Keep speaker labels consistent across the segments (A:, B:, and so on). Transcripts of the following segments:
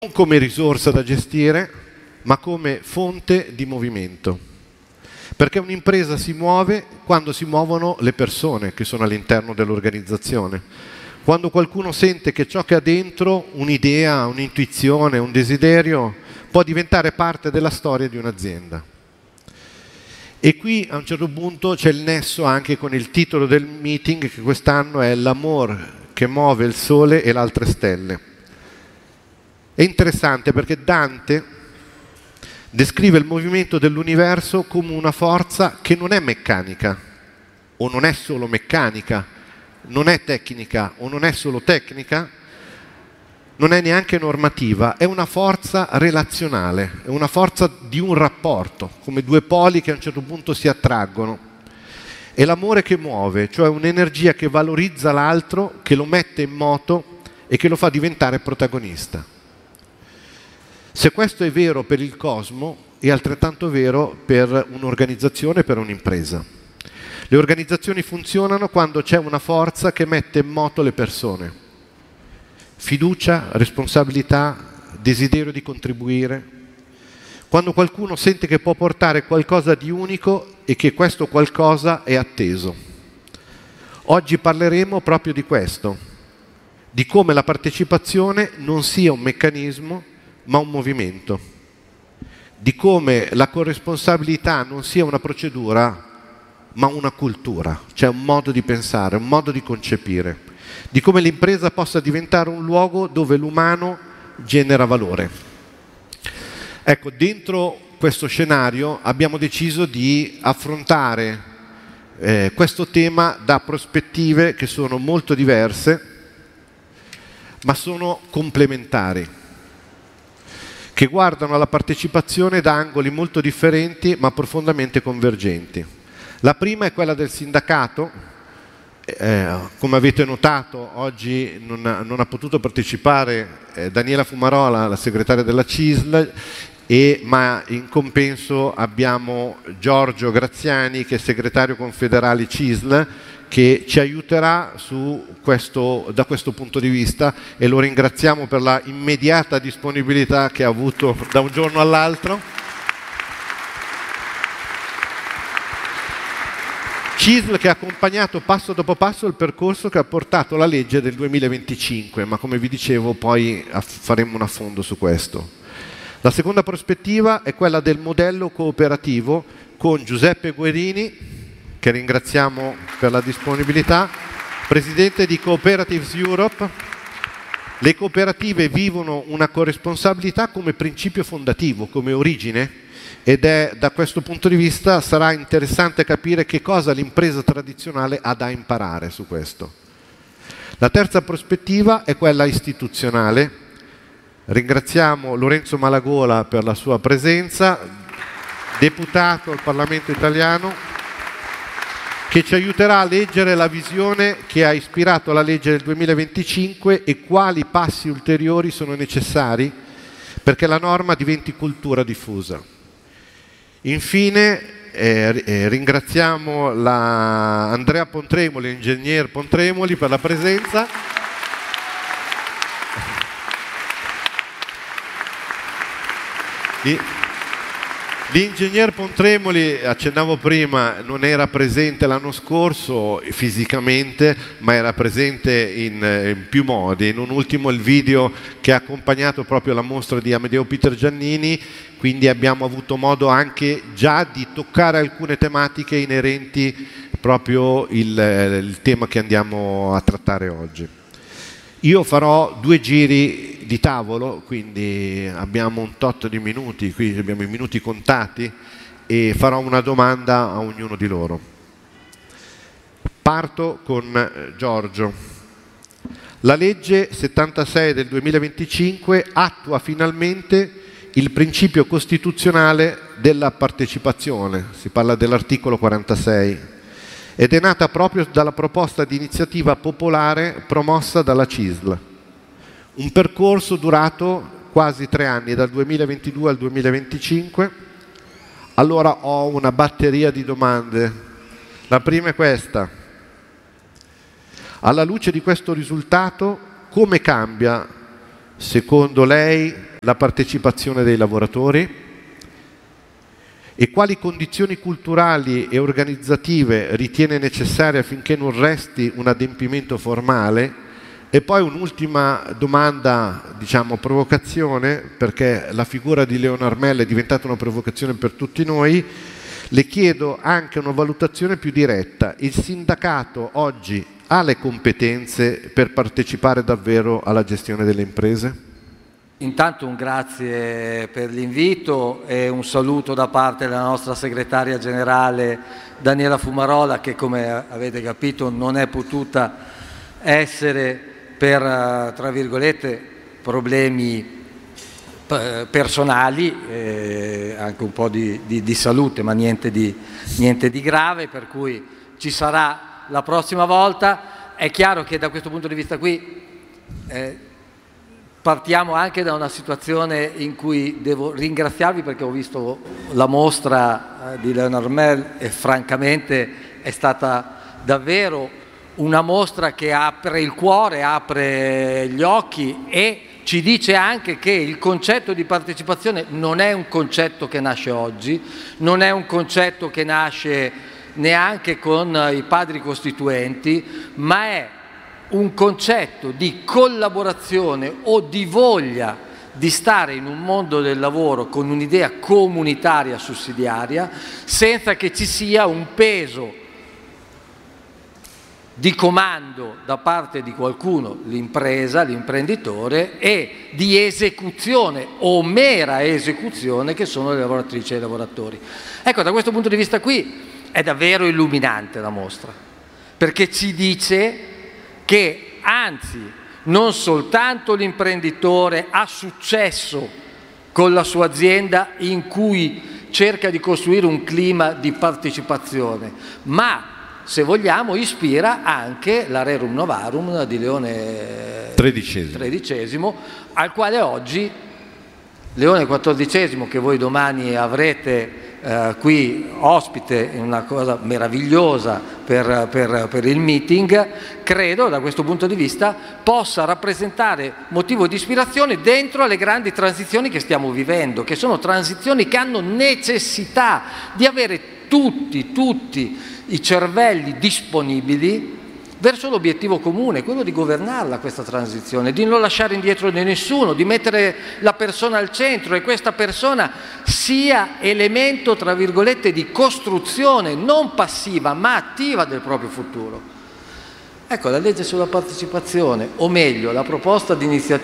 A: non come risorsa da gestire, ma come fonte di movimento. Perché un'impresa si muove quando si muovono le persone che sono all'interno dell'organizzazione. Quando qualcuno sente che ciò che ha dentro, un'idea, un'intuizione, un desiderio, può diventare parte della storia di un'azienda. E qui a un certo punto c'è il nesso anche con il titolo del meeting, che quest'anno è L'amor che muove il sole e le altre stelle. È interessante perché Dante descrive il movimento dell'universo come una forza che non è meccanica, o non è solo meccanica, non è tecnica, o non è solo tecnica, non è neanche normativa, è una forza relazionale, è una forza di un rapporto, come due poli che a un certo punto si attraggono. È l'amore che muove, cioè un'energia che valorizza l'altro, che lo mette in moto e che lo fa diventare protagonista. Se questo è vero per il cosmo, è altrettanto vero per un'organizzazione, per un'impresa. Le organizzazioni funzionano quando c'è una forza che mette in moto le persone. Fiducia, responsabilità, desiderio di contribuire. Quando qualcuno sente che può portare qualcosa di unico e che questo qualcosa è atteso. Oggi parleremo proprio di questo, di come la partecipazione non sia un meccanismo, ma un movimento, di come la corresponsabilità non sia una procedura, ma una cultura, cioè un modo di pensare, un modo di concepire, di come l'impresa possa diventare un luogo dove l'umano genera valore. Ecco, dentro questo scenario abbiamo deciso di affrontare questo tema da prospettive che sono molto diverse, ma sono complementari, che guardano alla partecipazione da angoli molto differenti ma profondamente convergenti. La prima è quella del sindacato. Come avete notato, oggi non ha potuto partecipare Daniela Fumarola, la segretaria della CISL, ma in compenso abbiamo Giorgio Graziani, che è segretario confederale CISL, che ci aiuterà da questo punto di vista, e lo ringraziamo per la immediata disponibilità che ha avuto da un giorno all'altro. CISL che ha accompagnato passo dopo passo il percorso che ha portato la legge del 2025, ma come vi dicevo poi faremo un affondo su questo. La seconda prospettiva è quella del modello cooperativo con Giuseppe Guerini, che ringraziamo per la disponibilità, presidente di Cooperatives Europe. Le cooperative vivono una corresponsabilità come principio fondativo, come origine, ed è da questo punto di vista sarà interessante capire che cosa l'impresa tradizionale ha da imparare su questo. La terza prospettiva è quella istituzionale. Ringraziamo Lorenzo Malagola per la sua presenza, deputato al Parlamento italiano, che ci aiuterà a leggere la visione che ha ispirato la legge del 2025 e quali passi ulteriori sono necessari perché la norma diventi cultura diffusa. Infine ringraziamo Andrea Pontremoli, ingegner Pontremoli, per la presenza. L'ingegner Pontremoli, accennavo prima, non era presente l'anno scorso fisicamente, ma era presente in più modi. Non ultimo il video che ha accompagnato proprio la mostra di Amedeo Peter Giannini, quindi abbiamo avuto modo anche già di toccare alcune tematiche inerenti proprio il tema che andiamo a trattare oggi. Io farò 2 giri di tavolo, quindi abbiamo un tot di minuti, qui abbiamo i minuti contati, e farò una domanda a ognuno di loro. Parto con Giorgio. La legge 76 del 2025 attua finalmente il principio costituzionale della partecipazione, si parla dell'articolo 46. Ed è nata proprio dalla proposta di iniziativa popolare promossa dalla CISL. Un percorso durato quasi 3 anni, dal 2022 al 2025. Allora ho una batteria di domande. La prima è questa. Alla luce di questo risultato, come cambia, secondo lei, la partecipazione dei lavoratori e quali condizioni culturali e organizzative ritiene necessarie affinché non resti un adempimento formale. E poi un'ultima domanda, diciamo provocazione, perché la figura di Leonard Mell è diventata una provocazione per tutti noi. Le chiedo anche una valutazione più diretta. Il sindacato oggi ha le competenze per partecipare davvero alla gestione delle imprese?
B: Intanto un grazie per l'invito e un saluto da parte della nostra segretaria generale Daniela Fumarola, che come avete capito non è potuta essere per, tra virgolette, problemi personali, anche un po' di salute, ma niente di grave, per cui ci sarà la prossima volta. È chiaro che da questo punto di vista qui partiamo anche da una situazione in cui devo ringraziarvi, perché ho visto la mostra di Leonard Mell e francamente è stata davvero una mostra che apre il cuore, apre gli occhi e ci dice anche che il concetto di partecipazione non è un concetto che nasce oggi, non è un concetto che nasce neanche con i padri costituenti, ma è un concetto di collaborazione o di voglia di stare in un mondo del lavoro con un'idea comunitaria sussidiaria, senza che ci sia un peso di comando da parte di qualcuno, l'impresa, l'imprenditore, e di esecuzione o mera esecuzione che sono le lavoratrici e i lavoratori. Ecco, da questo punto di vista qui è davvero illuminante la mostra, perché ci dice che anzi non soltanto l'imprenditore ha successo con la sua azienda in cui cerca di costruire un clima di partecipazione, ma se vogliamo ispira anche la Rerum Novarum di Leone XIII, al quale oggi Leone XIV, che voi domani avrete qui ospite in una cosa meravigliosa per il meeting, credo da questo punto di vista possa rappresentare motivo di ispirazione dentro alle grandi transizioni che stiamo vivendo, che sono transizioni che hanno necessità di avere tutti i cervelli disponibili verso l'obiettivo comune, quello di governarla questa transizione, di non lasciare indietro di nessuno, di mettere la persona al centro e questa persona sia elemento, tra virgolette, di costruzione non passiva ma attiva del proprio futuro. Ecco, la legge sulla partecipazione, o meglio, la proposta di legge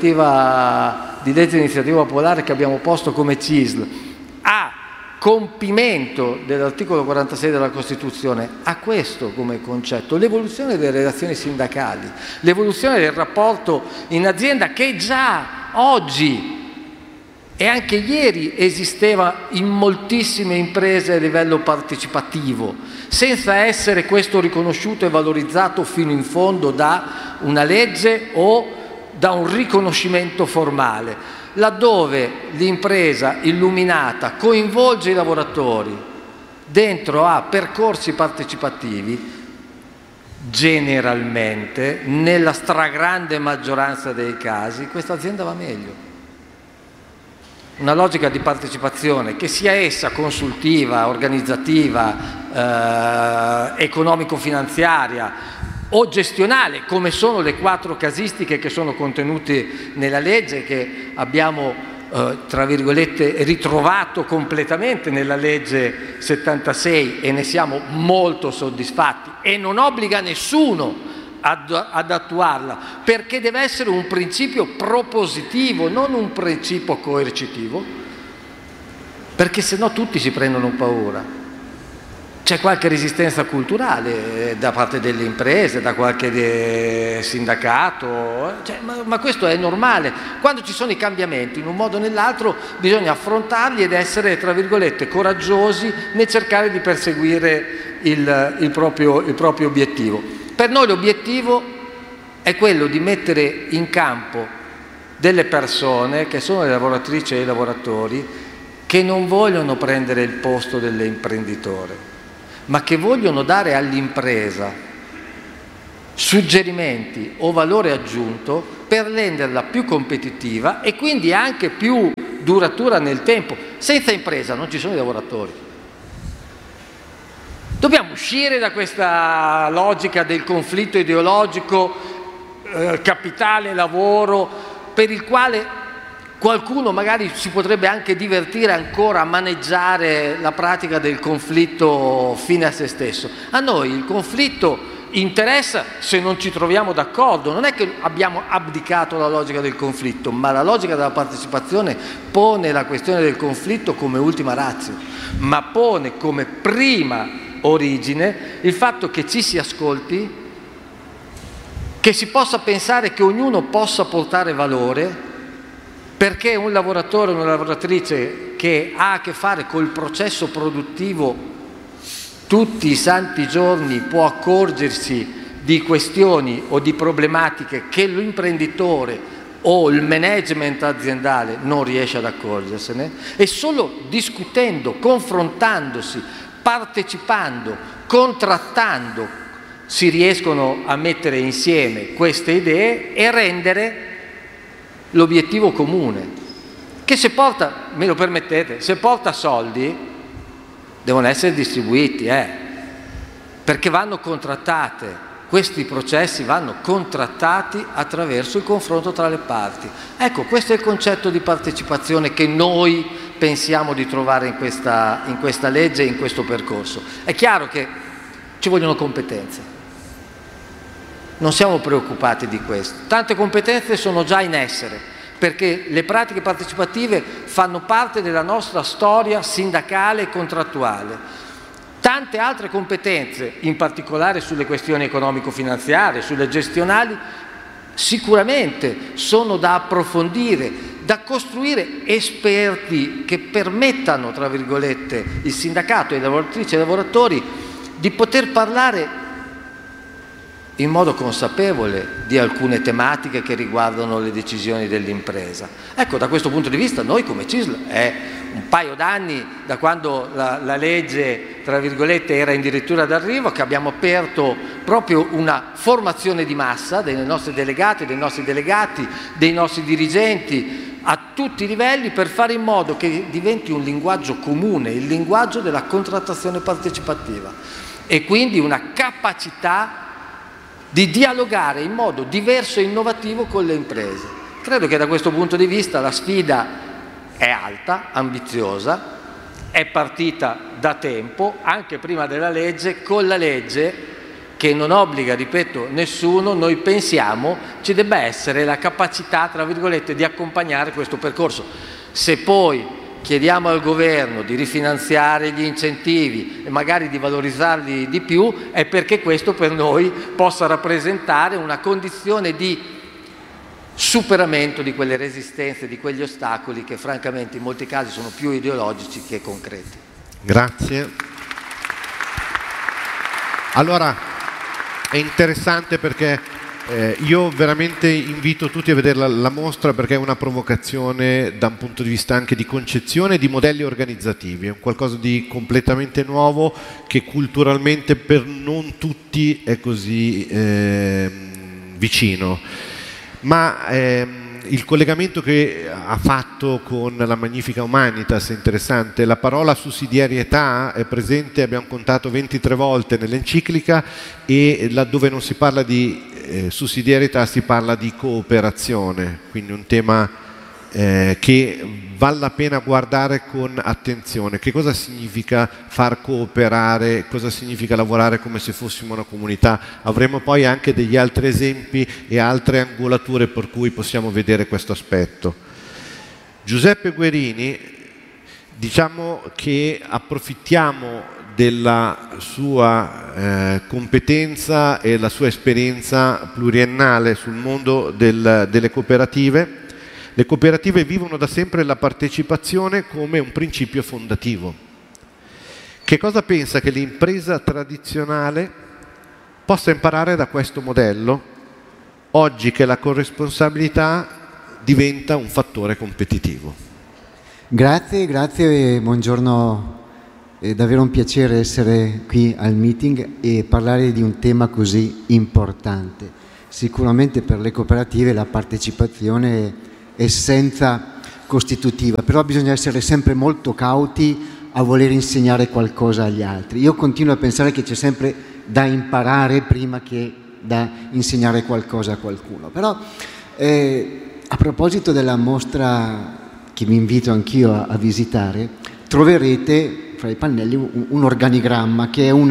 B: di iniziativa popolare che abbiamo posto come CISL, ha compimento dell'articolo 46 della Costituzione, ha questo come concetto: l'evoluzione delle relazioni sindacali, l'evoluzione del rapporto in azienda, che già oggi e anche ieri esisteva in moltissime imprese a livello partecipativo, senza essere questo riconosciuto e valorizzato fino in fondo da una legge o da un riconoscimento formale. Laddove l'impresa illuminata coinvolge i lavoratori dentro a percorsi partecipativi, generalmente, nella stragrande maggioranza dei casi, questa azienda va meglio. Una logica di partecipazione, che sia essa consultiva, organizzativa, economico-finanziaria o gestionale, come sono le 4 casistiche che sono contenute nella legge, che abbiamo tra virgolette ritrovato completamente nella legge 76 e ne siamo molto soddisfatti, e non obbliga nessuno ad attuarla, perché deve essere un principio propositivo, non un principio coercitivo, perché sennò tutti si prendono paura. C'è qualche resistenza culturale da parte delle imprese, da qualche sindacato, ma questo è normale. Quando ci sono i cambiamenti, in un modo o nell'altro, bisogna affrontarli ed essere, tra virgolette, coraggiosi nel cercare di perseguire il proprio obiettivo. Per noi l'obiettivo è quello di mettere in campo delle persone, che sono le lavoratrici e i lavoratori, che non vogliono prendere il posto dell'imprenditore, ma che vogliono dare all'impresa suggerimenti o valore aggiunto per renderla più competitiva e quindi anche più duratura nel tempo. Senza impresa non ci sono i lavoratori. Dobbiamo uscire da questa logica del conflitto ideologico capitale-lavoro, per il quale qualcuno magari si potrebbe anche divertire ancora a maneggiare la pratica del conflitto fine a se stesso. A noi il conflitto interessa se non ci troviamo d'accordo, non è che abbiamo abdicato la logica del conflitto, ma la logica della partecipazione pone la questione del conflitto come ultima ratio, ma pone come prima origine il fatto che ci si ascolti, che si possa pensare che ognuno possa portare valore, perché un lavoratore o una lavoratrice che ha a che fare col processo produttivo tutti i santi giorni può accorgersi di questioni o di problematiche che l'imprenditore o il management aziendale non riesce ad accorgersene, e solo discutendo, confrontandosi, partecipando, contrattando si riescono a mettere insieme queste idee e rendere l'obiettivo comune, che se porta, me lo permettete, se porta soldi devono essere distribuiti, perché vanno contrattate, questi processi vanno contrattati attraverso il confronto tra le parti. Ecco, questo è il concetto di partecipazione che noi pensiamo di trovare in questa legge e in questo percorso. È chiaro che ci vogliono competenze, non siamo preoccupati di questo, tante competenze sono già in essere, perché le pratiche partecipative fanno parte della nostra storia sindacale e contrattuale. Tante altre competenze, in particolare sulle questioni economico-finanziarie, sulle gestionali, sicuramente sono da approfondire, da costruire esperti che permettano, tra virgolette, il sindacato, ai lavoratrici e ai lavoratori di poter parlare in modo consapevole di alcune tematiche che riguardano le decisioni dell'impresa. Ecco, da questo punto di vista noi come CISL è un paio d'anni da quando la legge, tra virgolette, era addirittura d'arrivo, che abbiamo aperto proprio una formazione di massa dei nostri delegati, dei nostri delegati, dei nostri dirigenti a tutti i livelli, per fare in modo che diventi un linguaggio comune, il linguaggio della contrattazione partecipativa, e quindi una capacità di dialogare in modo diverso e innovativo con le imprese. Credo che da questo punto di vista la sfida è alta, ambiziosa, è partita da tempo, anche prima della legge, con la legge che non obbliga, ripeto, nessuno. Noi pensiamo ci debba essere la capacità, tra virgolette, di accompagnare questo percorso. Se poi chiediamo al governo di rifinanziare gli incentivi e magari di valorizzarli di più, è perché questo per noi possa rappresentare una condizione di superamento di quelle resistenze, di quegli ostacoli che francamente in molti casi sono più ideologici che concreti.
A: Grazie. Allora, è interessante perché io veramente invito tutti a vedere la mostra, perché è una provocazione da un punto di vista anche di concezione e di modelli organizzativi, è un qualcosa di completamente nuovo che culturalmente per non tutti è così vicino, ma il collegamento che ha fatto con la Magnifica Humanitas è interessante. La parola sussidiarietà è presente, abbiamo contato 23 volte nell'enciclica, e laddove non si parla di sussidiarietà si parla di cooperazione, quindi un tema che vale la pena guardare con attenzione. Che cosa significa far cooperare, cosa significa lavorare come se fossimo una comunità. Avremo poi anche degli altri esempi e altre angolature per cui possiamo vedere questo aspetto. Giuseppe Guerini, diciamo che approfittiamo della sua competenza e la sua esperienza pluriennale sul mondo delle cooperative. Le cooperative vivono da sempre la partecipazione come un principio fondativo. Che cosa pensa che l'impresa tradizionale possa imparare da questo modello, oggi che la corresponsabilità diventa un fattore competitivo?
C: Grazie e buongiorno È davvero un piacere essere qui al meeting e parlare di un tema così importante. Sicuramente per le cooperative la partecipazione è essenza costitutiva, però bisogna essere sempre molto cauti a voler insegnare qualcosa agli altri. Io continuo a pensare che c'è sempre da imparare prima che da insegnare qualcosa a qualcuno. Però a proposito della mostra che vi invito anch'io a visitare, troverete fra i pannelli un organigramma che è un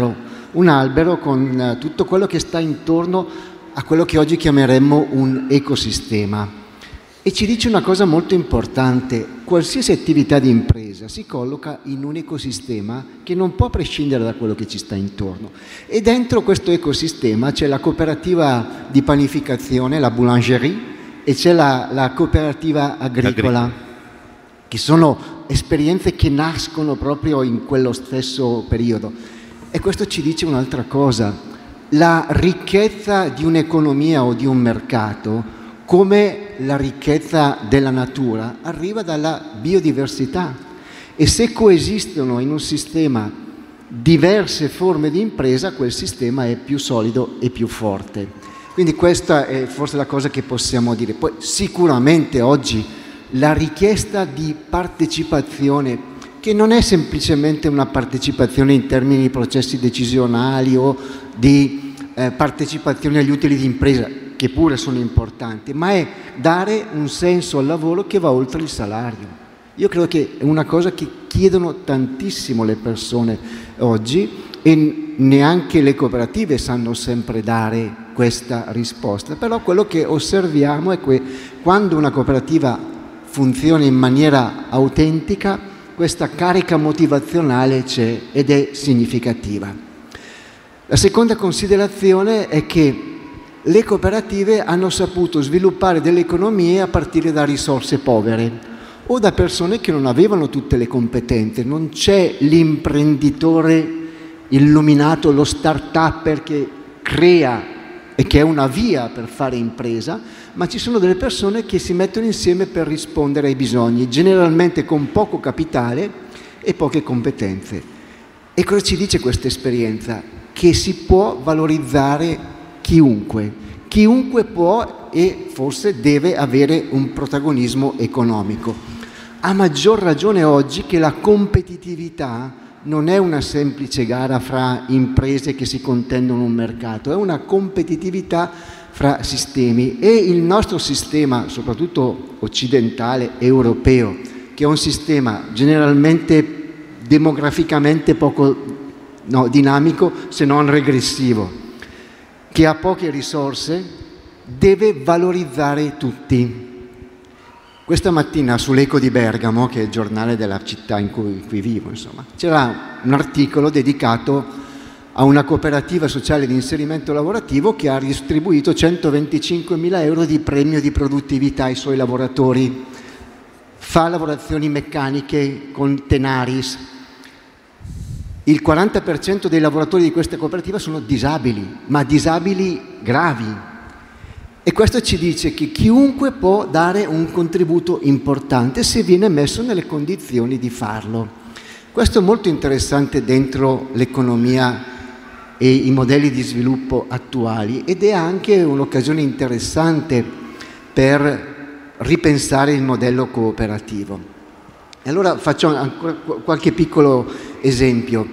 C: albero con tutto quello che sta intorno a quello che oggi chiameremmo un ecosistema. E ci dice una cosa molto importante: qualsiasi attività di impresa si colloca in un ecosistema che non può prescindere da quello che ci sta intorno. E dentro questo ecosistema c'è la cooperativa di panificazione, la boulangerie, e c'è la cooperativa agricola, che sono esperienze che nascono proprio in quello stesso periodo. E questo ci dice un'altra cosa: la ricchezza di un'economia o di un mercato, come la ricchezza della natura, arriva dalla biodiversità, e se coesistono in un sistema diverse forme di impresa, quel sistema è più solido e più forte. Quindi questa è forse la cosa che possiamo dire. Poi sicuramente oggi la richiesta di partecipazione, che non è semplicemente una partecipazione in termini di processi decisionali o di partecipazione agli utili di impresa, che pure sono importanti, ma è dare un senso al lavoro che va oltre il salario. Io credo che è una cosa che chiedono tantissimo le persone oggi, e neanche le cooperative sanno sempre dare questa risposta. Però quello che osserviamo è che quando una cooperativa funziona in maniera autentica, questa carica motivazionale c'è ed è significativa. La seconda considerazione è che le cooperative hanno saputo sviluppare delle economie a partire da risorse povere o da persone che non avevano tutte le competenze. Non c'è l'imprenditore illuminato, lo start-upper che crea e che è una via per fare impresa, ma ci sono delle persone che si mettono insieme per rispondere ai bisogni, generalmente con poco capitale e poche competenze. E cosa ci dice questa esperienza? Che si può valorizzare chiunque può e forse deve avere un protagonismo economico. A maggior ragione oggi che la competitività non è una semplice gara fra imprese che si contendono un mercato, è una competitività fra sistemi, e il nostro sistema, soprattutto occidentale, europeo, che è un sistema generalmente demograficamente poco dinamico, se non regressivo, che ha poche risorse, deve valorizzare tutti. Questa mattina sull'Eco di Bergamo, che è il giornale della città in cui vivo, insomma, c'era un articolo dedicato a una cooperativa sociale di inserimento lavorativo che ha distribuito 125.000 euro di premio di produttività ai suoi lavoratori. Fa lavorazioni meccaniche con Tenaris. Il 40% dei lavoratori di questa cooperativa sono disabili, ma disabili gravi. E questo ci dice che chiunque può dare un contributo importante se viene messo nelle condizioni di farlo. Questo è molto interessante dentro l'economia e i modelli di sviluppo attuali, ed è anche un'occasione interessante per ripensare il modello cooperativo. E allora faccio ancora qualche piccolo esempio.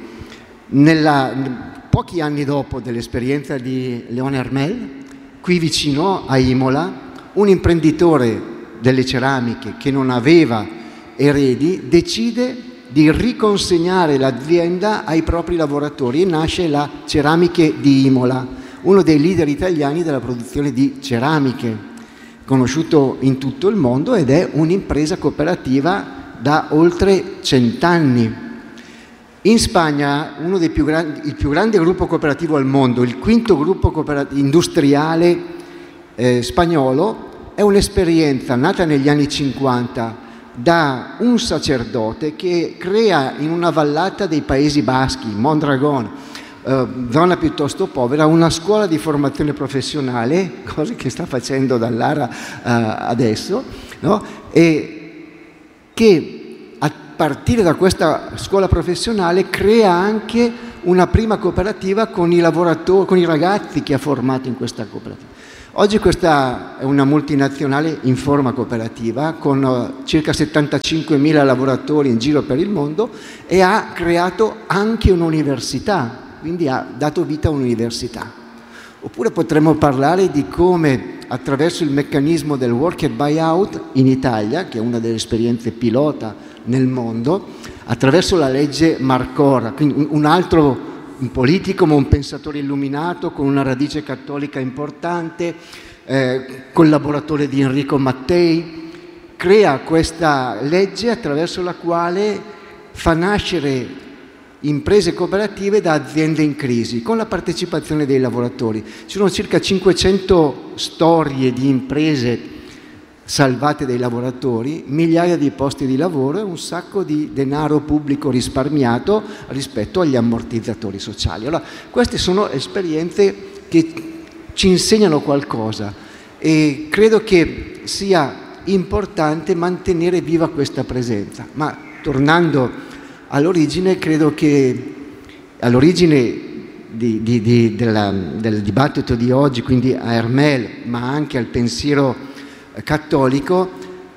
C: Pochi anni dopo dell'esperienza di Leone Hermel, qui vicino a Imola, un imprenditore delle ceramiche che non aveva eredi decide di riconsegnare l'azienda ai propri lavoratori e nasce la Ceramiche di Imola, uno dei leader italiani della produzione di ceramiche, conosciuto in tutto il mondo, ed è un'impresa cooperativa da oltre 100 anni. In Spagna, il più grande gruppo cooperativo al mondo, il quinto gruppo industriale spagnolo, è un'esperienza nata negli anni 50 da un sacerdote che crea in una vallata dei Paesi Baschi, Mondragón, zona piuttosto povera, una scuola di formazione professionale, cosa che sta facendo Dallara adesso, no? E che partire da questa scuola professionale crea anche una prima cooperativa con i lavoratori, con i ragazzi che ha formato in questa cooperativa. Oggi questa è una multinazionale in forma cooperativa con circa 75.000 lavoratori in giro per il mondo e ha creato anche un'università, quindi ha dato vita a un'università. Oppure potremmo parlare di come attraverso il meccanismo del worker buyout in Italia, che è una delle esperienze pilota nel mondo, attraverso la legge Marcora, quindi un politico ma un pensatore illuminato con una radice cattolica importante, collaboratore di Enrico Mattei, crea questa legge attraverso la quale fa nascere imprese cooperative da aziende in crisi con la partecipazione dei lavoratori. Ci sono circa 500 storie di imprese salvate dai lavoratori, migliaia di posti di lavoro e un sacco di denaro pubblico risparmiato rispetto agli ammortizzatori sociali. Allora, queste sono esperienze che ci insegnano qualcosa e credo che sia importante mantenere viva questa presenza. Ma tornando all'origine, credo che all'origine del dibattito di oggi, quindi a Hermel, ma anche al pensiero cattolico,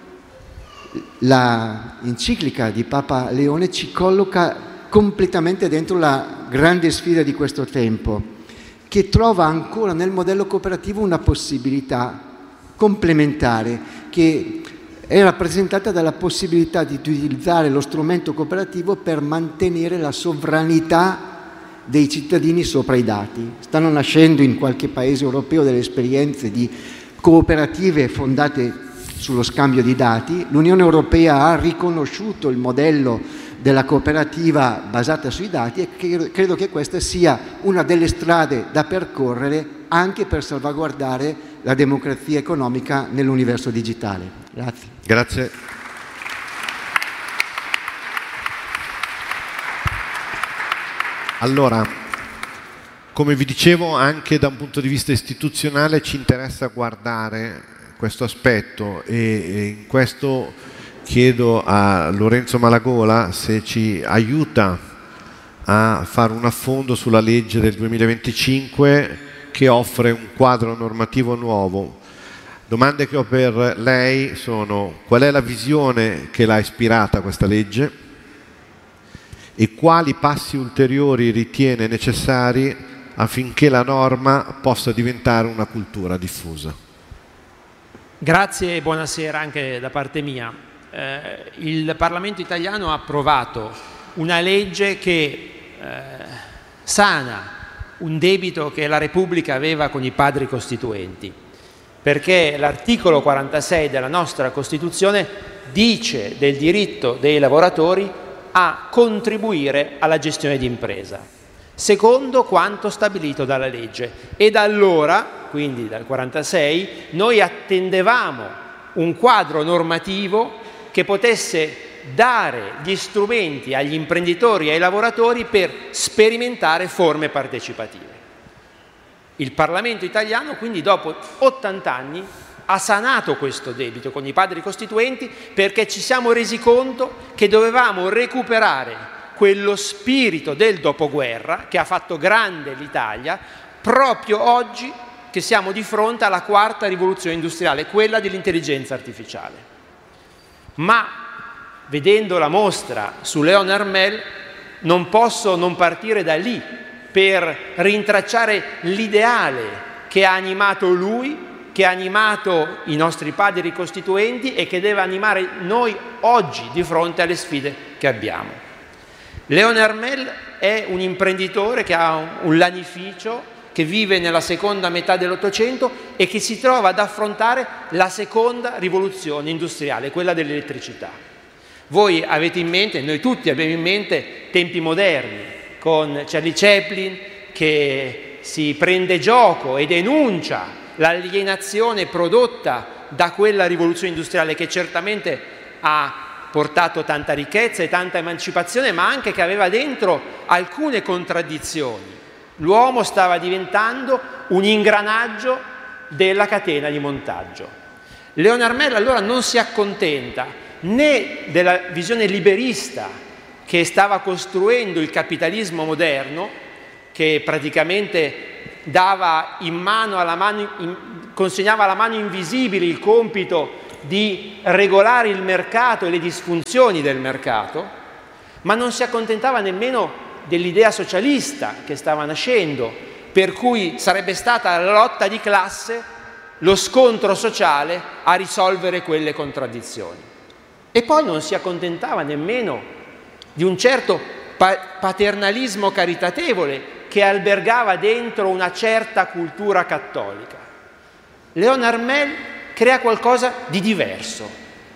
C: la enciclica di Papa Leone ci colloca completamente dentro la grande sfida di questo tempo, che trova ancora nel modello cooperativo una possibilità complementare che è rappresentata dalla possibilità di utilizzare lo strumento cooperativo per mantenere la sovranità dei cittadini sopra i dati. Stanno nascendo in qualche paese europeo delle esperienze di cooperative fondate sullo scambio di dati. L'Unione Europea ha riconosciuto il modello della cooperativa basata sui dati e credo che questa sia una delle strade da percorrere anche per salvaguardare la democrazia economica nell'universo digitale. Grazie.
A: Grazie. Allora, come vi dicevo, anche da un punto di vista istituzionale ci interessa guardare questo aspetto e in questo chiedo a Lorenzo Malagola se ci aiuta a fare un affondo sulla legge del 2025 che offre un quadro normativo nuovo. Domande che ho per lei sono: qual è la visione che l'ha ispirata a questa legge e quali passi ulteriori ritiene necessari affinché la norma possa diventare una cultura diffusa?
D: Grazie e buonasera anche da parte mia. Il Parlamento italiano ha approvato una legge che sana un debito che la Repubblica aveva con i padri costituenti, perché l'articolo 46 della nostra Costituzione dice del diritto dei lavoratori a contribuire alla gestione di impresa, secondo quanto stabilito dalla legge. E da allora, quindi dal 46, noi attendevamo un quadro normativo che potesse dare gli strumenti agli imprenditori e ai lavoratori per sperimentare forme partecipative. Il Parlamento italiano, quindi, dopo 80 anni, ha sanato questo debito con i padri costituenti, perché ci siamo resi conto che dovevamo recuperare quello spirito del dopoguerra che ha fatto grande l'Italia proprio oggi che siamo di fronte alla quarta rivoluzione industriale, quella dell'intelligenza artificiale. Ma vedendo la mostra su Léon Hermel non posso non partire da lì per rintracciare l'ideale che ha animato lui, che ha animato i nostri padri costituenti e che deve animare noi oggi di fronte alle sfide che abbiamo. Léon Hermel è un imprenditore che ha un lanificio, che vive nella seconda metà dell'Ottocento e che si trova ad affrontare la seconda rivoluzione industriale, quella dell'elettricità. Voi avete in mente, noi tutti abbiamo in mente tempi moderni, con Charlie Chaplin che si prende gioco e denuncia l'alienazione prodotta da quella rivoluzione industriale che certamente ha portato tanta ricchezza e tanta emancipazione, ma anche che aveva dentro alcune contraddizioni. L'uomo stava diventando un ingranaggio della catena di montaggio. Léon Hermel allora non si accontenta né della visione liberista che stava costruendo il capitalismo moderno, che praticamente dava consegnava alla mano invisibile il compito di regolare il mercato e le disfunzioni del mercato, ma non si accontentava nemmeno dell'idea socialista che stava nascendo, per cui sarebbe stata la lotta di classe, lo scontro sociale a risolvere quelle contraddizioni. E poi non si accontentava nemmeno di un certo paternalismo caritatevole che albergava dentro una certa cultura cattolica. Léon Harmel crea qualcosa di diverso,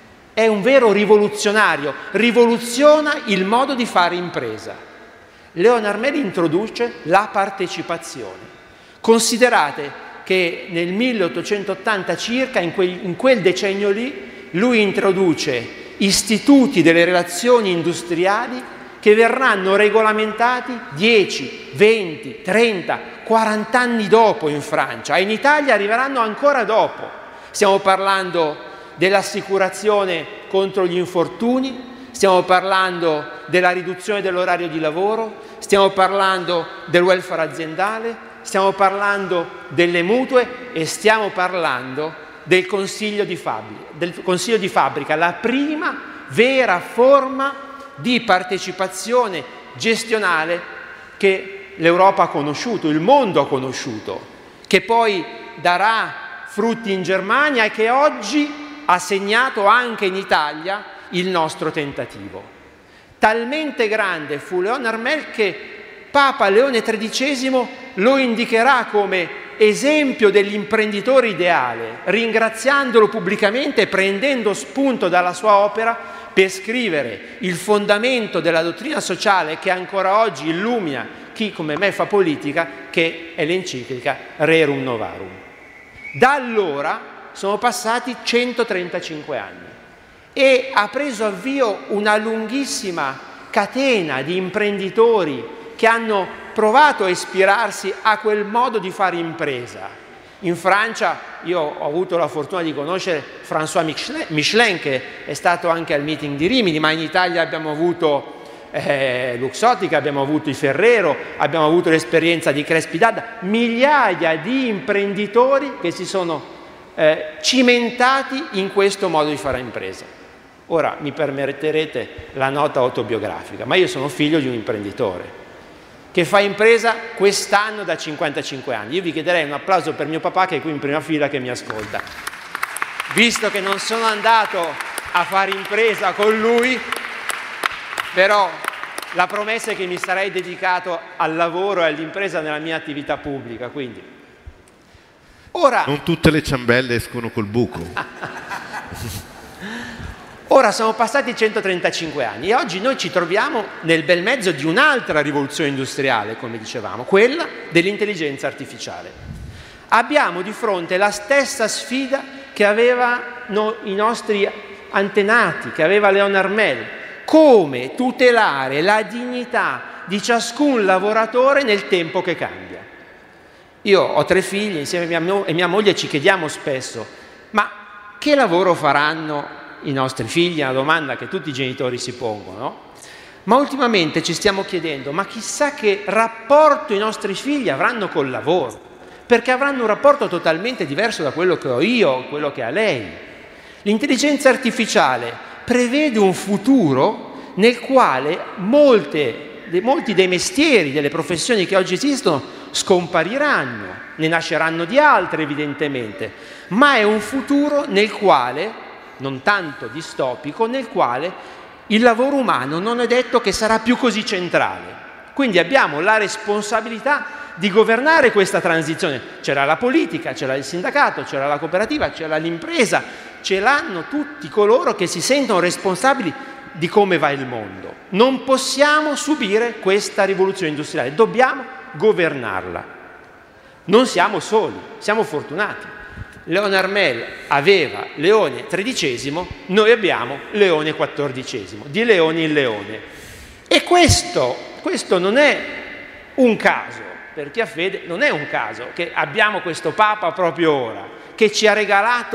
D: è un vero rivoluzionario, rivoluziona il modo di fare impresa. Léon Harmel introduce la partecipazione. Considerate che nel 1880 circa, in quel decennio lì, lui introduce istituti delle relazioni industriali che verranno regolamentati 10, 20, 30, 40 anni dopo in Francia, e in Italia arriveranno ancora dopo. Stiamo parlando dell'assicurazione contro gli infortuni, stiamo parlando della riduzione dell'orario di lavoro, stiamo parlando del welfare aziendale, stiamo parlando delle mutue e stiamo parlando del consiglio di fabbrica, la prima vera forma di partecipazione gestionale che l'Europa ha conosciuto, il mondo ha conosciuto, che poi darà frutti in Germania e che oggi ha segnato anche in Italia il nostro tentativo. Talmente grande fu Léon Harmel che Papa Leone XIII lo indicherà come esempio dell'imprenditore ideale, ringraziandolo pubblicamente e prendendo spunto dalla sua opera per scrivere il fondamento della dottrina sociale che ancora oggi illumina chi come me fa politica, che è l'enciclica Rerum Novarum. Da allora sono passati 135 anni e ha preso avvio una lunghissima catena di imprenditori che hanno provato a ispirarsi a quel modo di fare impresa. In Francia io ho avuto la fortuna di conoscere François Michelin, che è stato anche al meeting di Rimini, ma in Italia abbiamo avuto Luxottica, abbiamo avuto i Ferrero, abbiamo avuto l'esperienza di Crespi D'Adda, migliaia di imprenditori che si sono cimentati in questo modo di fare impresa. Ora mi permetterete la nota autobiografica, ma io sono figlio di un imprenditore che fa impresa quest'anno da 55 anni. Io vi chiederei un applauso per mio papà che è qui in prima fila che mi ascolta. Visto che non sono andato a fare impresa con lui, però la promessa è che mi sarei dedicato al lavoro e all'impresa nella mia attività pubblica. Quindi, ora,
A: non tutte le ciambelle escono col buco.
D: Ora sono passati 135 anni e oggi noi ci troviamo nel bel mezzo di un'altra rivoluzione industriale, come dicevamo, quella dell'intelligenza artificiale. Abbiamo di fronte la stessa sfida che avevano i nostri antenati, che aveva Léon Harmel: come tutelare la dignità di ciascun lavoratore nel tempo che cambia. Io ho 3 figli, insieme a mia moglie ci chiediamo spesso: ma che lavoro faranno i nostri figli? È una domanda che tutti i genitori si pongono, no? Ma ultimamente ci stiamo chiedendo: ma chissà che rapporto i nostri figli avranno col lavoro, perché avranno un rapporto totalmente diverso da quello che ho io, quello che ha lei. L'intelligenza artificiale prevede un futuro nel quale molti dei mestieri, delle professioni che oggi esistono scompariranno, ne nasceranno di altre evidentemente, ma è un futuro nel quale, non tanto distopico, nel quale il lavoro umano non è detto che sarà più così centrale. Quindi abbiamo la responsabilità di governare questa transizione. C'era la politica, c'era il sindacato, c'era la cooperativa, c'era l'impresa, ce l'hanno tutti coloro che si sentono responsabili di come va il mondo. Non possiamo subire questa rivoluzione industriale, dobbiamo governarla. Non siamo soli, siamo fortunati. Léon Harmel aveva Leone XIII, noi abbiamo Leone XIV, di leone in leone. E questo non è un caso, per chi ha fede non è un caso che abbiamo questo Papa proprio ora, che ci ha regalato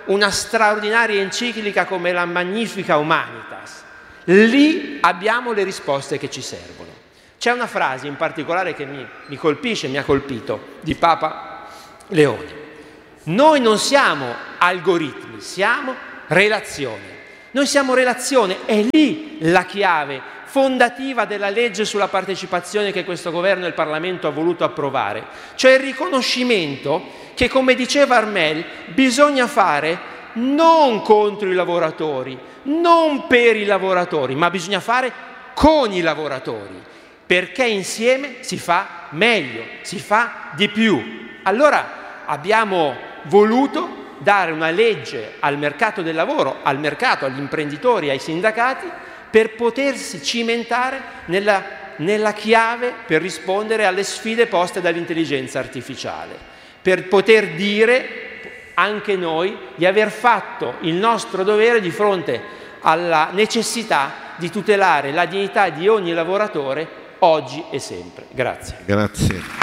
D: una straordinaria enciclica come la Magnifica Humanitas. Lì abbiamo le risposte che ci servono. C'è una frase in particolare che mi colpisce, mi ha colpito, di Papa Leone. Noi non siamo algoritmi, siamo relazioni. Noi siamo relazione, è lì la chiave fondativa della legge sulla partecipazione che questo governo e il Parlamento ha voluto approvare, cioè il riconoscimento che, come diceva Armel, bisogna fare non contro i lavoratori, non per i lavoratori, ma bisogna fare con i lavoratori, perché insieme si fa meglio, si fa di più. Allora abbiamo voluto dare una legge al mercato del lavoro, al mercato, agli imprenditori, ai sindacati, per potersi cimentare nella chiave per rispondere alle sfide poste dall'intelligenza artificiale, per poter dire anche noi di aver fatto il nostro dovere di fronte alla necessità di tutelare la dignità di ogni lavoratore oggi e sempre. Grazie.
A: Grazie.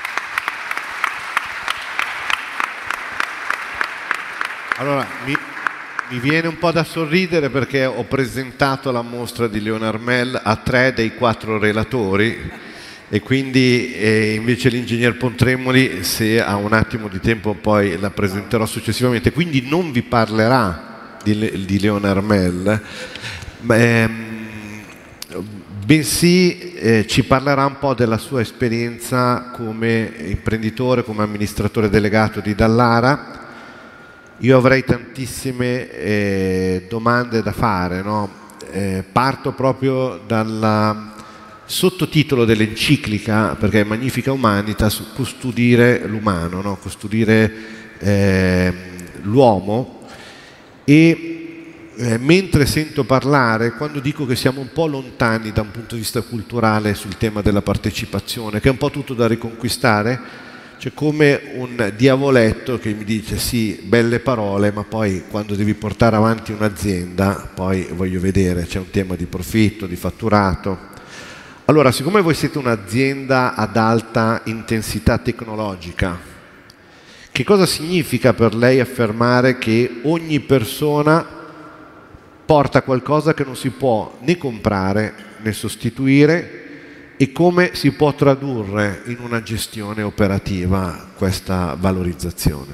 A: Allora, mi viene un po' da sorridere perché ho presentato la mostra di Leone Armel a 3 dei 4 relatori e quindi invece l'ingegner Pontremoli, se ha un attimo di tempo, poi la presenterò successivamente, quindi non vi parlerà di Leone Armel, bensì ci parlerà un po' della sua esperienza come imprenditore, come amministratore delegato di Dallara. Io avrei tantissime domande da fare, no? Parto proprio dal sottotitolo dell'enciclica, perché è Magnifica Humanitas, custodire l'umano, no? Custodire l'uomo, e mentre sento parlare, quando dico che siamo un po' lontani da un punto di vista culturale sul tema della partecipazione, che è un po' tutto da riconquistare, c'è come un diavoletto che mi dice sì, belle parole, ma poi quando devi portare avanti un'azienda, poi voglio vedere, c'è un tema di profitto, di fatturato. Allora, siccome voi siete un'azienda ad alta intensità tecnologica, che cosa significa per lei affermare che ogni persona porta qualcosa che non si può né comprare né sostituire, e come si può tradurre in una gestione operativa questa valorizzazione?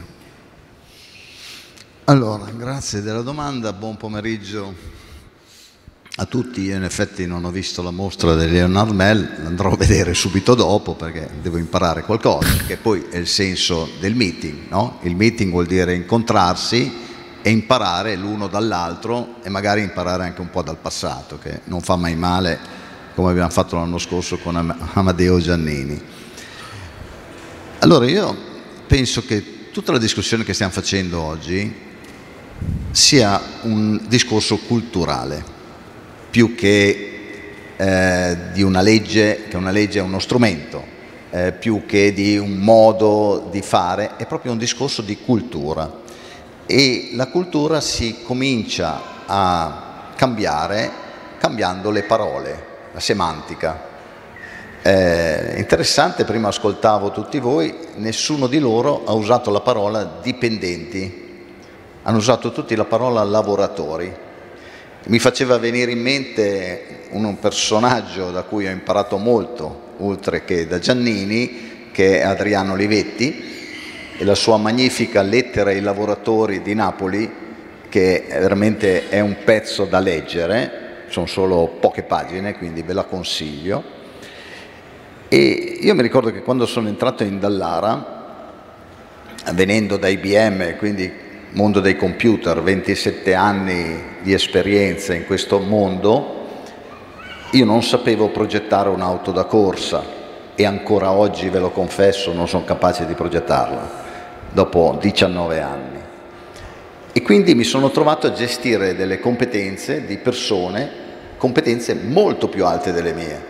E: Allora, grazie della domanda, buon pomeriggio a tutti. Io in effetti non ho visto la mostra di Leone Armel, l'andrò a vedere subito dopo perché devo imparare qualcosa, che poi è il senso del meeting, no? Il meeting vuol dire incontrarsi e imparare l'uno dall'altro e magari imparare anche un po' dal passato, che non fa mai male, come abbiamo fatto l'anno scorso con Amadeo Giannini. Allora, io penso che tutta la discussione che stiamo facendo oggi sia un discorso culturale, più che di una legge, che una legge è uno strumento, più che di un modo di fare, è proprio un discorso di cultura. E la cultura si comincia a cambiare cambiando le parole, la semantica. Interessante, prima ascoltavo tutti voi, nessuno di loro ha usato la parola dipendenti, hanno usato tutti la parola lavoratori. Mi faceva venire in mente un personaggio da cui ho imparato molto, oltre che da Giannini, che è Adriano Olivetti, e la sua magnifica lettera ai lavoratori di Napoli, che veramente è un pezzo da leggere. Sono solo poche pagine, quindi ve la consiglio. E io mi ricordo che quando sono entrato in Dallara, venendo da IBM, quindi mondo dei computer, 27 anni di esperienza in questo mondo, io non sapevo progettare un'auto da corsa e ancora oggi, ve lo confesso, non sono capace di progettarla, dopo 19 anni. E quindi mi sono trovato a gestire delle competenze di persone, competenze molto più alte delle mie.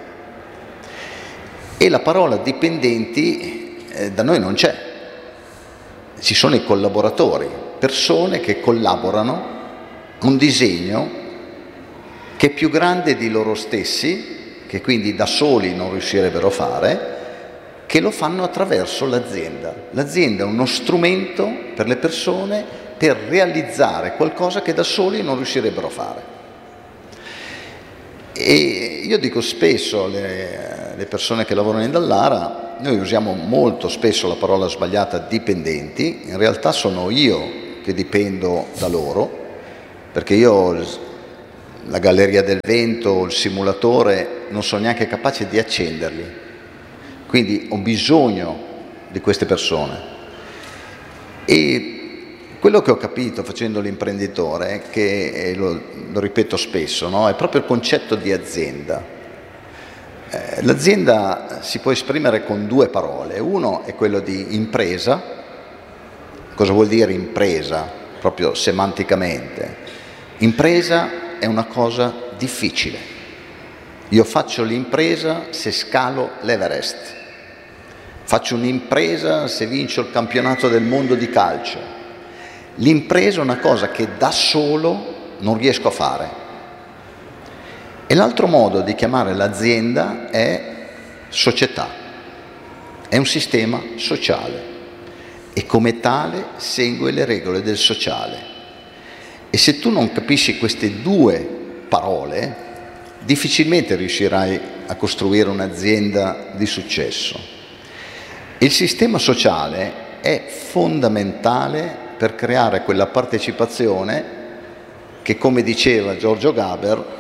E: E la parola dipendenti da noi non c'è. Ci sono i collaboratori, persone che collaborano a un disegno che è più grande di loro stessi, che quindi da soli non riuscirebbero a fare, che lo fanno attraverso l'azienda. L'azienda è uno strumento per le persone per realizzare qualcosa che da soli non riuscirebbero a fare. E io dico spesso alle persone che lavorano in Dallara, noi usiamo molto spesso la parola sbagliata dipendenti, in realtà sono io che dipendo da loro, perché io la galleria del vento, il simulatore, non sono neanche capace di accenderli, quindi ho bisogno di queste persone. E quello che ho capito facendo l'imprenditore è che, lo ripeto spesso, no? È proprio il concetto di azienda. L'azienda si può esprimere con due parole. Uno è quello di impresa. Cosa vuol dire impresa? Proprio semanticamente. Impresa è una cosa difficile. Io faccio l'impresa se scalo l'Everest. Faccio un'impresa se vincio il campionato del mondo di calcio. L'impresa è una cosa che da solo non riesco a fare. E l'altro modo di chiamare l'azienda è società. È un sistema sociale e come tale segue le regole del sociale. E se tu non capisci queste due parole, difficilmente riuscirai a costruire un'azienda di successo. Il sistema sociale è fondamentale per creare quella partecipazione che, come diceva Giorgio Gaber,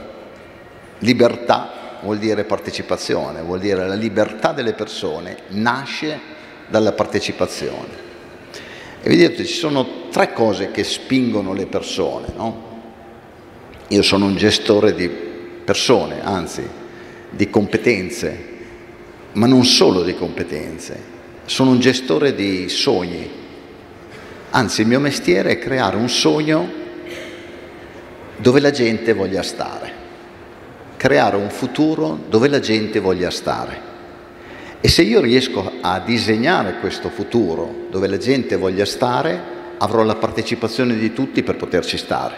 E: libertà vuol dire partecipazione, vuol dire la libertà delle persone nasce dalla partecipazione. E vedete, ci sono tre cose che spingono le persone, no? Io sono un gestore di persone, anzi di competenze, ma non solo di competenze, sono un gestore di sogni. Anzi, il mio mestiere è creare un sogno dove la gente voglia stare, creare un futuro dove la gente voglia stare. E se io riesco a disegnare questo futuro dove la gente voglia stare, avrò la partecipazione di tutti per poterci stare.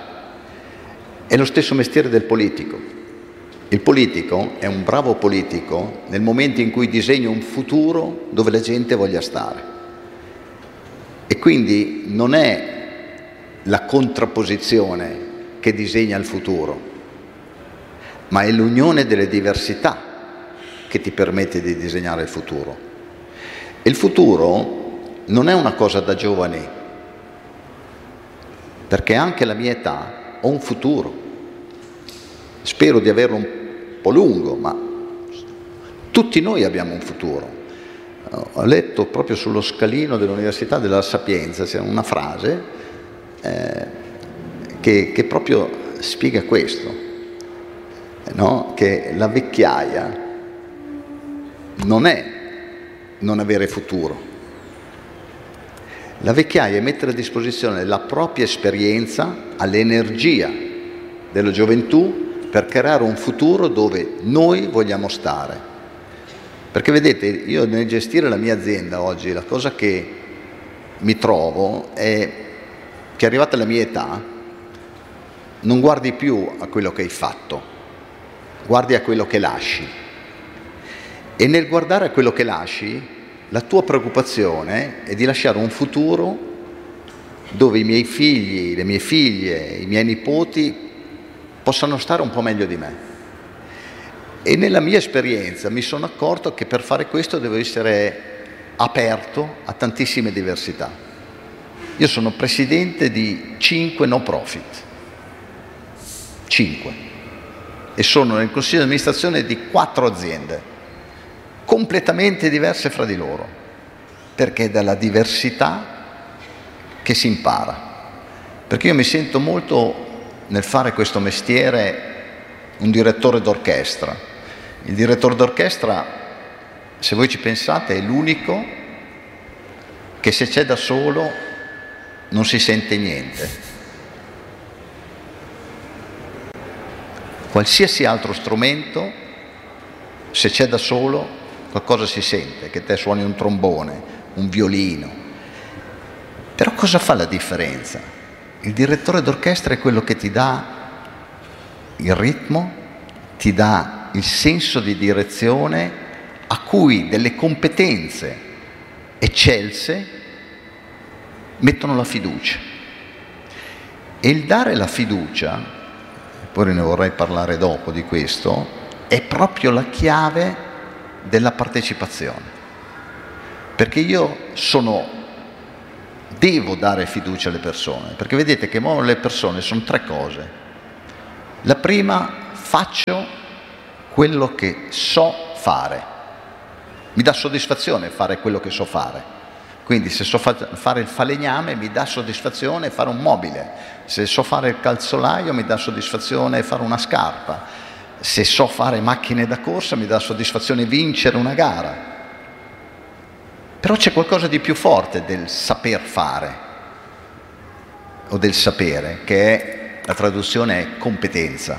E: È lo stesso mestiere del politico. Il politico è un bravo politico nel momento in cui disegna un futuro dove la gente voglia stare. E quindi non è la contrapposizione che disegna il futuro, ma è l'unione delle diversità che ti permette di disegnare il futuro. E il futuro non è una cosa da giovani, perché anche alla mia età ho un futuro. Spero di averlo un po' lungo, ma tutti noi abbiamo un futuro. Ho letto proprio sullo scalino dell'Università della Sapienza, c'è una frase che proprio spiega questo, no? Che la vecchiaia non è non avere futuro. La vecchiaia è mettere a disposizione la propria esperienza all'energia della gioventù per creare un futuro dove noi vogliamo stare. Perché vedete, io nel gestire la mia azienda oggi, la cosa che mi trovo è che arrivata alla mia età non guardi più a quello che hai fatto, guardi a quello che lasci. E nel guardare a quello che lasci, la tua preoccupazione è di lasciare un futuro dove i miei figli, le mie figlie, i miei nipoti possano stare un po' meglio di me. E nella mia esperienza mi sono accorto che per fare questo devo essere aperto a tantissime diversità. Io sono presidente di 5 no profit, 5, e sono nel consiglio di amministrazione di 4 aziende completamente diverse fra di loro, perché è dalla diversità che si impara. Perché io mi sento molto nel fare questo mestiere un direttore d'orchestra. Il direttore d'orchestra, se voi ci pensate, è l'unico che se c'è da solo non si sente niente. Qualsiasi altro strumento, se c'è da solo, qualcosa si sente, che te suoni un trombone, un violino. Però cosa fa la differenza? Il direttore d'orchestra è quello che ti dà il ritmo, ti dà il senso di direzione, a cui delle competenze eccelse mettono la fiducia. E il dare la fiducia, poi ne vorrei parlare dopo di questo, è proprio la chiave della partecipazione. Perché io devo dare fiducia alle persone, perché vedete che le persone sono tre cose. La prima, faccio quello che so fare. Mi dà soddisfazione fare quello che so fare. Quindi se so fare il falegname mi dà soddisfazione fare un mobile. Se so fare il calzolaio mi dà soddisfazione fare una scarpa. Se so fare macchine da corsa mi dà soddisfazione vincere una gara. Però c'è qualcosa di più forte del saper fare o del sapere, che è, la traduzione è competenza.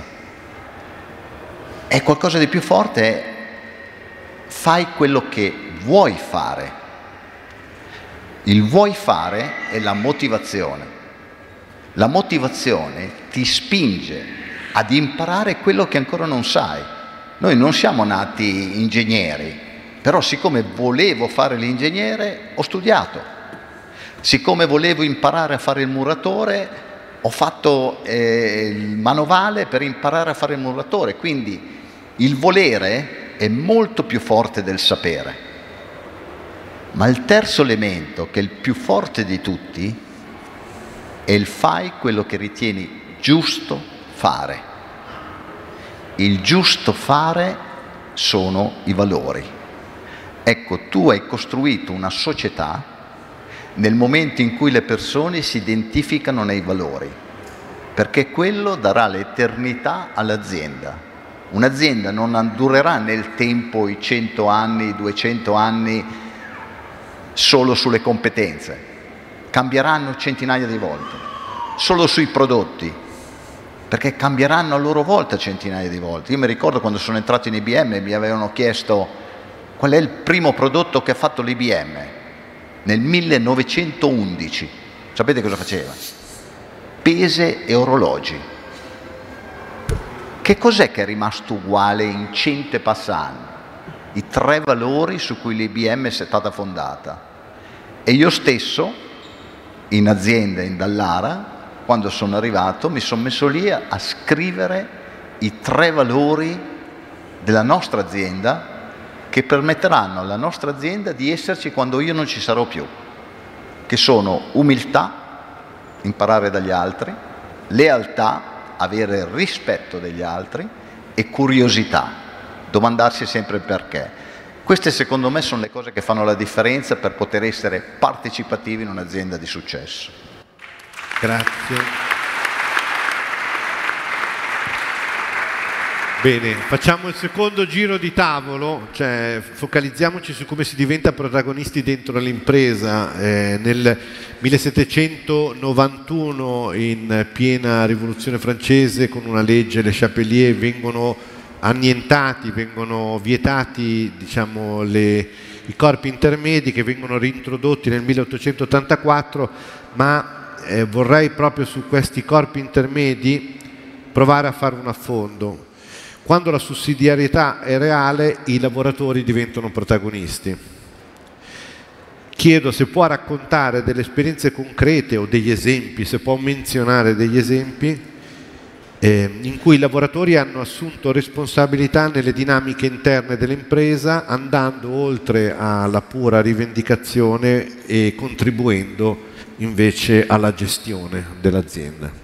E: È qualcosa di più forte, è fai quello che vuoi fare. Il vuoi fare è la motivazione. La motivazione ti spinge ad imparare quello che ancora non sai. Noi non siamo nati ingegneri, però siccome volevo fare l'ingegnere ho studiato. Siccome volevo imparare a fare il muratore ho fatto il manovale per imparare a fare il muratore. Quindi il volere è molto più forte del sapere. Ma il terzo elemento, che è il più forte di tutti, è il fai quello che ritieni giusto fare. Il giusto fare sono i valori. Ecco, tu hai costruito una società nel momento in cui le persone si identificano nei valori, perché quello darà l'eternità all'azienda. Un'azienda non durerà nel tempo i 100 anni, i 200 anni solo sulle competenze, cambieranno centinaia di volte, solo sui prodotti, perché cambieranno a loro volta centinaia di volte. Io mi ricordo quando sono entrato in IBM mi avevano chiesto qual è il primo prodotto che ha fatto l'IBM nel 1911. Sapete cosa faceva? Pese e orologi. Che cos'è che è rimasto uguale in 100 e passa anni? I tre valori su cui l'IBM è stata fondata. E io stesso, in azienda in Dallara, quando sono arrivato, mi sono messo lì a scrivere i tre valori della nostra azienda che permetteranno alla nostra azienda di esserci quando io non ci sarò più, che sono umiltà, imparare dagli altri, lealtà, avere rispetto degli altri, e curiosità, domandarsi sempre il perché. Queste secondo me sono le cose che fanno la differenza per poter essere partecipativi in un'azienda di successo.
A: Grazie. Bene, facciamo il secondo giro di tavolo, cioè focalizziamoci su come si diventa protagonisti dentro l'impresa. Nel 1791, in piena rivoluzione francese, con una legge, Le Chapelier, vengono annientati, vengono vietati, diciamo, i corpi intermedi, che vengono reintrodotti nel 1884, ma vorrei proprio su questi corpi intermedi provare a fare un affondo. Quando la sussidiarietà è reale, i lavoratori diventano protagonisti. Chiedo se può raccontare delle esperienze concrete o degli esempi, se può menzionare degli esempi in cui i lavoratori hanno assunto responsabilità nelle dinamiche interne dell'impresa, andando oltre alla pura rivendicazione e contribuendo invece alla gestione dell'azienda.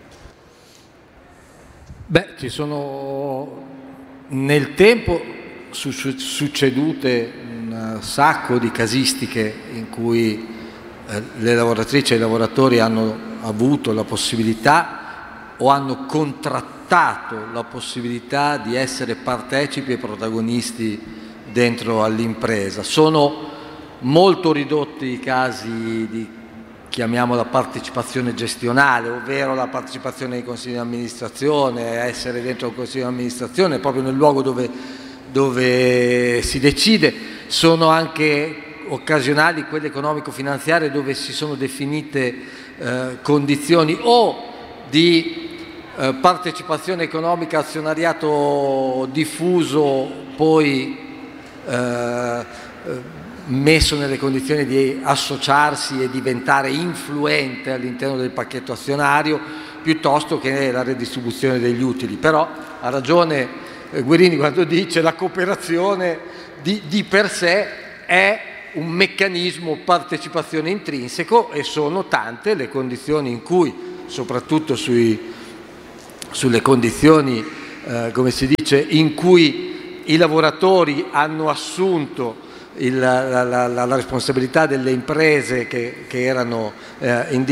B: Beh, ci sono nel tempo succedute un sacco di casistiche in cui le lavoratrici e i lavoratori hanno avuto la possibilità o hanno contrattato la possibilità di essere partecipi e protagonisti dentro all'impresa. Sono molto ridotti i casi di, chiamiamola, partecipazione gestionale, ovvero la partecipazione ai consigli di amministrazione, essere dentro il consiglio di amministrazione proprio nel luogo dove si decide. Sono anche occasionali quelle economico-finanziarie dove si sono definite condizioni o di partecipazione economica, azionariato diffuso, poi messo nelle condizioni di associarsi e diventare influente all'interno del pacchetto azionario, piuttosto che la redistribuzione degli utili. Però ha ragione Guerini quando dice la cooperazione di per sé è un meccanismo partecipazione intrinseco, e sono tante le condizioni in cui, soprattutto sulle condizioni come si dice, in cui i lavoratori hanno assunto la responsabilità delle imprese che erano in